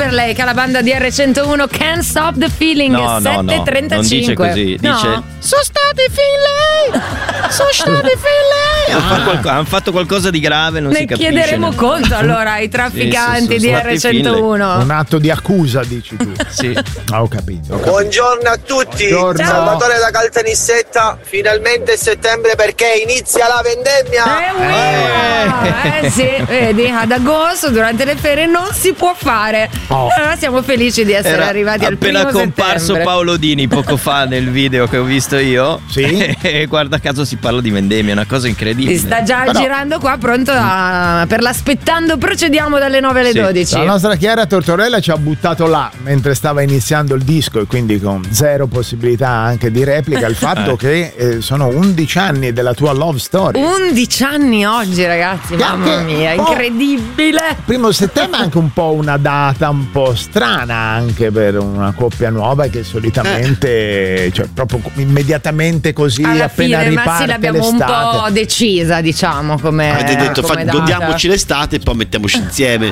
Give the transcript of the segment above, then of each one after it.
Timberlake alla banda di R101, Can't Stop the Feeling. No, 7:35. non dice così, dice So stop the feeling. Hanno fatto qualcosa di grave, non si capisce. Ne chiederemo conto allora ai trafficanti di R101. Un atto di accusa, dici tu. Sì. Ho capito. Buongiorno a tutti. Buongiorno. Salvatore da Caltanissetta. Finalmente è settembre perché inizia la vendemmia. Sì, vedi, ad agosto durante le ferie non si può fare. Allora siamo felici di essere arrivati al primo appena comparso settembre. Paolo Dini poco fa nel video che ho visto io. Sì. E guarda caso si parla di vendemmia, è una cosa incredibile. Si sta già girando qua, pronto per l'aspettando. Procediamo dalle 9 alle 12. La nostra Chiara Tortorella ci ha buttato là mentre stava iniziando il disco e quindi con zero possibilità anche di replica il fatto che sono 11 anni della tua love story. 11 anni oggi, ragazzi, mamma mia, incredibile. Primo settembre è anche un po' una data un po' strana anche per una coppia nuova che solitamente, cioè proprio immediatamente così Alla appena fine, riparte ma sì, l'abbiamo l'estate. un po' decisa, diciamo, come Avete detto come data. godiamoci l'estate e poi mettiamoci insieme.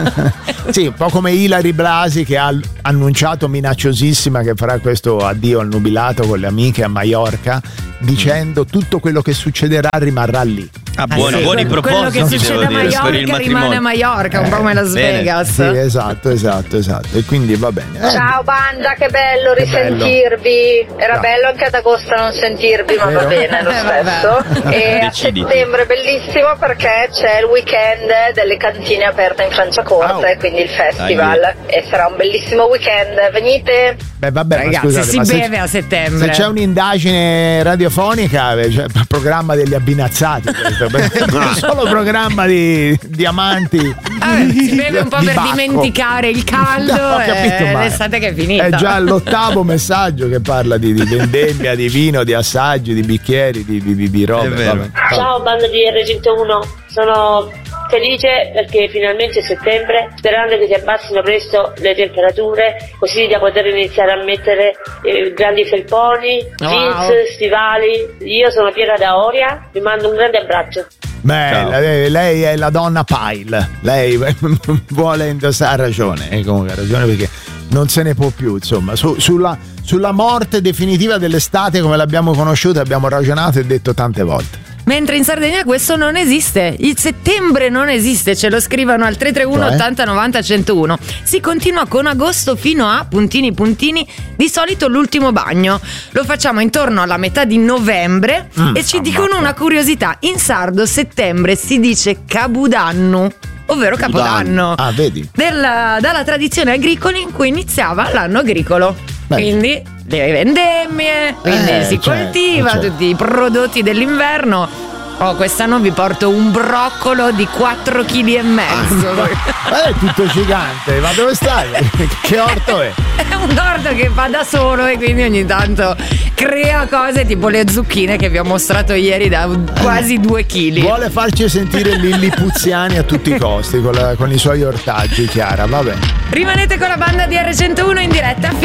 Sì, un po' come Ilary Blasi che ha annunciato minacciosissima che farà questo addio al nubilato con le amiche a Maiorca, dicendo tutto quello che succederà rimarrà lì. Buoni quello propositi, che succede a devo dire, per il Maiorca rimane a matrimonio. Maiorca, un po' come Las Bene. Vegas. Sì, esatto. E quindi va bene. Ciao banda, che bello Che bello. risentirvi. Era No. bello anche ad agosto non sentirvi, ma va Vero? bene lo stesso. E a Deciditi. settembre è bellissimo perché c'è il weekend delle cantine aperte in Franciacorta e quindi il festival. E sarà un bellissimo weekend. Venite. Beh, vabbè, ma Ragazzi, scusate, si ma beve a settembre. se c'è un'indagine radiofonica, cioè, il programma degli abbinazzati, questo, solo programma di amanti. Si beve un po' di per Bacco. dimenticare il caldo No, ho capito, e ma l'estate che è finita. È già l'ottavo messaggio che parla di vendemmia, di vino, di assaggi, di bicchieri, di robe. È vero. vabbè. Ciao banda di R101, sono felice perché finalmente è settembre, sperando che si abbassino presto le temperature così da poter iniziare a mettere grandi felponi, jeans, stivali. Io sono Piera da Oria, vi mando un grande abbraccio. Beh, lei è la donna Pile, lei vuole indossare, ha ragione, comunque ha ragione perché non se ne può più, insomma, sulla morte definitiva dell'estate come l'abbiamo conosciuta abbiamo ragionato e detto tante volte. Mentre in Sardegna questo non esiste, il settembre non esiste, ce lo scrivono al 331 80 90 101. Si continua con agosto fino a puntini, di solito l'ultimo bagno lo facciamo intorno alla metà di novembre e ci dicono una curiosità: in sardo settembre si dice Cabudanno, ovvero Capodanno. Ah, vedi? Dalla tradizione agricola in cui iniziava l'anno agricolo. Quindi le vendemmie, quindi si coltiva tutti i prodotti dell'inverno. Quest'anno vi porto un broccolo di 4,5 kg. È tutto gigante, ma dove stai? Che orto è? È un orto che fa da solo e quindi ogni tanto crea cose tipo le zucchine che vi ho mostrato ieri da quasi 2 kg. Vuole farci sentire Lillipuziani a tutti i costi con i suoi ortaggi, Chiara, va bene. Rimanete con la banda di R101 in diretta